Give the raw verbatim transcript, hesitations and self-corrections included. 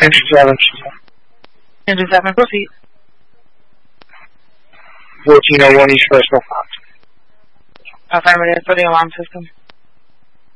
Entry seven. Entry seven, proceed. fourteen oh one East Bristol. Affirmative for the alarm system.